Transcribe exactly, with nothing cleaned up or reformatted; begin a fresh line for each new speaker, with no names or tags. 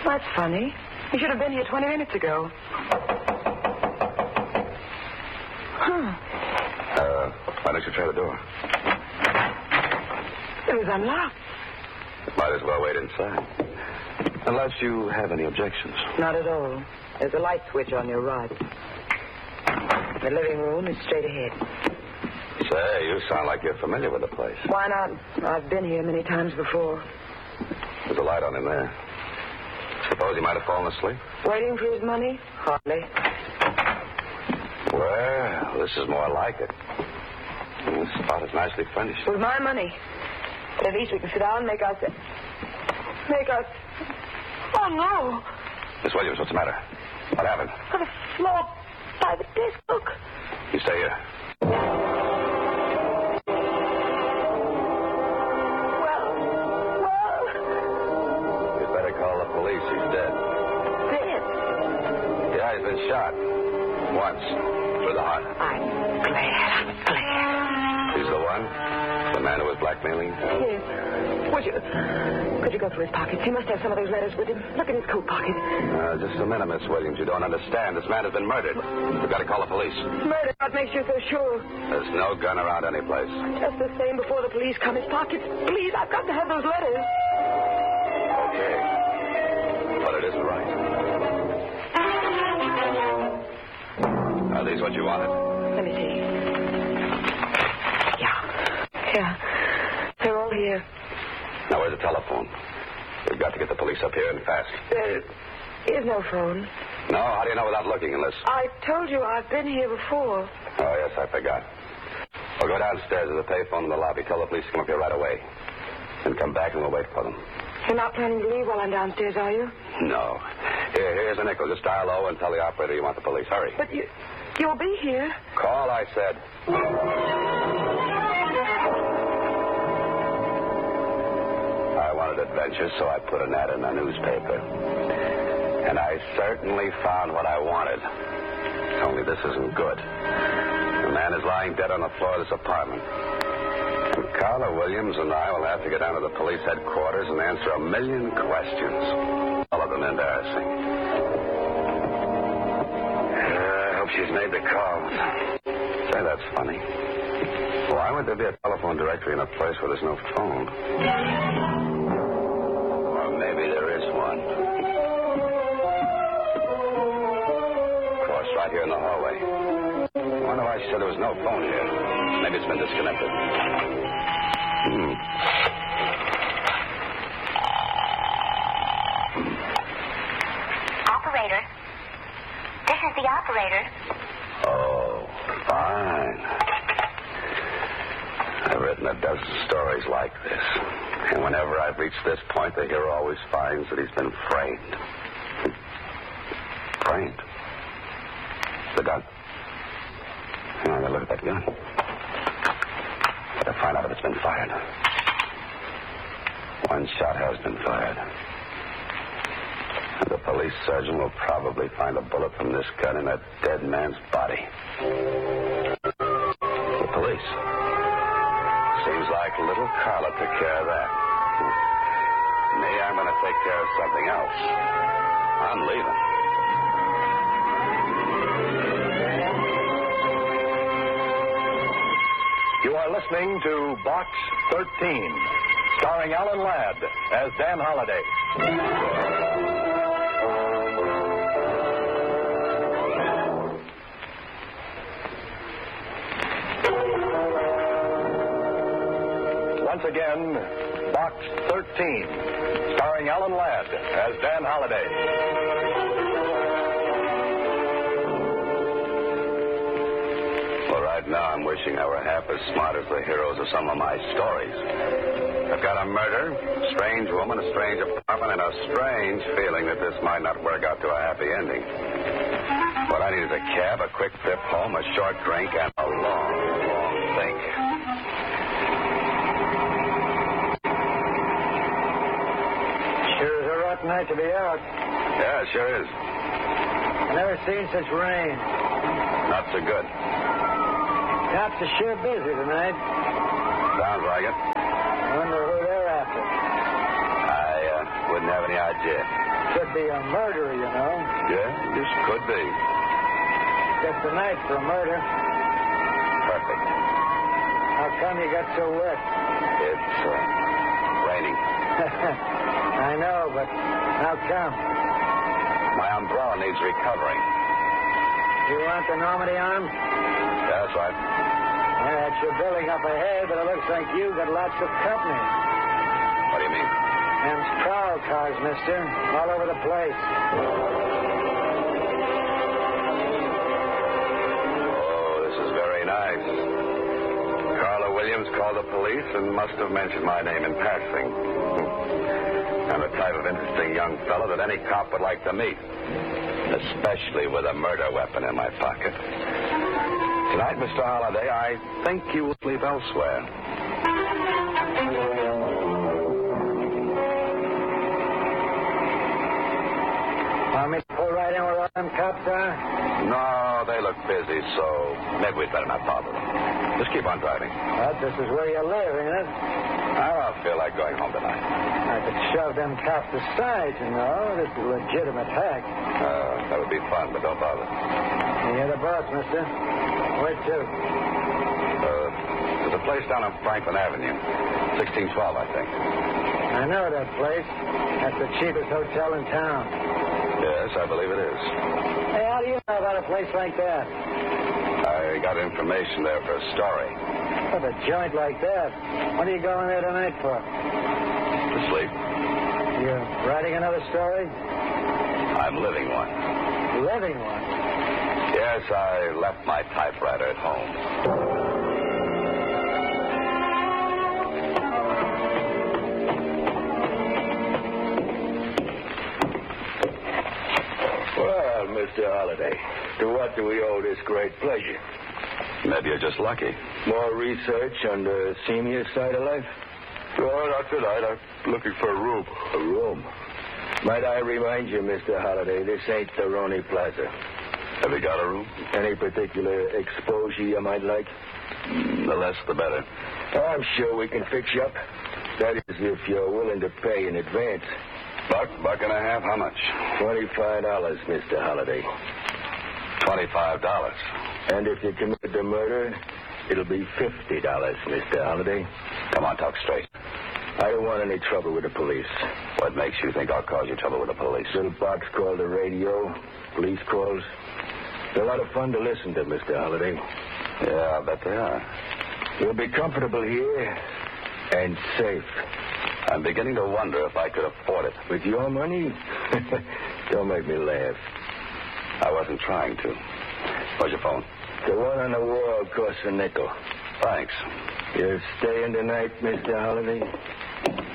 That's funny. You should have been here twenty minutes ago. Huh.
Uh, why don't you try the door?
It was unlocked.
Might as well wait inside. Unless you have any objections.
Not at all. There's a light switch on your right. The living room is straight ahead.
Say, you sound like you're familiar with the place.
Why not? I've been here many times before.
There's a light on in there. Suppose he might have fallen asleep?
Waiting for his money? Hardly.
Well, this is more like it. This spot is nicely furnished.
With my money. At least we can sit down and make us... Make us... Oh, no.
Miss Williams, what's the matter? What happened?
On the floor by the desk. Look.
You stay here.
Well, well...
You'd better call the police. He's dead.
Dead?
Yeah, he's been shot. Once. Through the heart.
I'm glad. I'm glad.
He's the one? The man who was blackmailing?
Yes. Would you... Could you go through his pockets? He must have some of those letters with him. Look in his coat pocket.
Uh, just a minute, Miss Williams. You don't understand. This man has been murdered. You've got to call the police.
Murder. What makes you so sure?
There's no gun around any place.
Just the same before the police come. His pockets. Please, I've got to have those letters.
Okay. But it isn't right. Are these what you wanted?
Let me see. Yeah. Yeah. They're all here.
Now, where's the telephone? We've got to get the police up here and fast.
There is no phone.
No? How do you know without looking unless...
I told you I've been here before.
Oh, yes, I forgot. Well, go downstairs to the payphone in the lobby. Tell the police to come up here right away. Then come back and we'll wait for them.
You're not planning to leave while I'm downstairs, are you?
No. Here, here's a nickel. Just dial low and tell the operator you want the police. Hurry.
But you... You'll be here.
Call, I said. I wanted adventure, so I put an ad in the newspaper. And I certainly found what I wanted. Only this isn't good. The man is lying dead on the floor of this apartment. And Carla Williams and I will have to get down to the police headquarters and answer a million questions. All of them embarrassing. Uh, I hope she's made the calls. Say, that's funny. Why would there be a telephone directory in a place where there's no phone? Or maybe there is one. Of course, right here in the hallway. I wonder why she said there was no phone here. Maybe it's been disconnected. Hmm.
Operator. This is the operator.
Oh, fine. I've written a dozen stories like this. And whenever I've reached this point, the hero always finds that he's been framed. Framed? The gun. Hang on, I gotta look at that gun. Gotta find out if it's been fired. One shot has been fired. The police surgeon will probably find a bullet from this gun in that dead man's body. The police. Seems like little Carla took care of that. Me, I'm going to take care of something else. I'm leaving.
You are listening to Box thirteen, starring Alan Ladd as Dan Holliday. Once again, Box thirteen, starring Alan Ladd as Dan Holliday.
Well, right now I'm wishing I were half as smart as the heroes of some of my stories. I've got a murder, a strange woman, a strange apartment, and a strange feeling that this might not work out to a happy ending. What I need is a cab, a quick trip home, a short drink, and a long, long think.
Sure is a rotten night to be out.
Yeah, it sure is.
Never seen such rain.
Not so good.
Cops are sure busy tonight.
Sounds like it.
I wonder who they're after.
I uh, wouldn't have any idea.
Could be a murder, you know.
Yeah, just could be.
Just a night for a murder.
Perfect.
How come you got so wet?
It's uh, raining.
I know, but how come?
My umbrella needs recovering.
You want the Normandy arm?
Yeah, that's right.
Yeah, you're building up ahead, but it looks like you got lots of company.
What do you mean?
Them's prowl cars, mister. All over the place.
Oh, this is very nice. Carla Williams called the police and must have mentioned my name in passing. I'm the type of interesting young fellow that any cop would like to meet, especially with a murder weapon in my pocket. Tonight, Mister Holliday, I think you will sleep elsewhere.
Want me to pull right in where all them cops are?
No, they look busy, so maybe we'd better not bother them. Just keep on driving.
Well, this is where you live, ain't it?
I don't feel like going home tonight.
I could shove them cops aside, you know. This is a legitimate hack.
Uh, that would be fun, but don't bother.
You're the boss, mister. Where to?
Uh, there's a place down on Franklin Avenue. sixteen twelve, I think.
I know that place. That's the cheapest hotel in town.
Yes, I believe it is.
Hey, how do you know about a place like that?
I got information there for a story.
With a joint like that. What are you going there tonight for?
To sleep.
You're writing another story?
I'm living one.
Living one?
Yes, I left my typewriter at home.
Well, Mister Holliday, to what do we owe this great pleasure?
Maybe you're just lucky.
More research on the senior side of life?
Oh, not tonight. I'm looking for a room.
A room? Might I remind you, Mister Holliday, this ain't the Roney Plaza.
Have you got a room?
Any particular exposure you might like?
The less, the better.
I'm sure we can fix you up. That is, if you're willing to pay in advance.
Buck, buck and a half, how much?
Twenty-five dollars, Mister Holliday.
Twenty-five dollars.
And if you commit the murder, it'll be fifty dollars, Mister Holliday.
Come on, talk straight.
I don't want any trouble with the police.
What makes you think I'll cause you trouble with the police?
Little box called the radio, police calls. They're a lot of fun to listen to, Mister Holliday.
Yeah, I bet they are.
You'll be comfortable here and safe.
I'm beginning to wonder if I could afford it.
With your money? Don't make me laugh.
I wasn't trying to. Where's your phone?
The one on the wall costs a nickel.
Thanks.
You're staying tonight, Mister Holliday?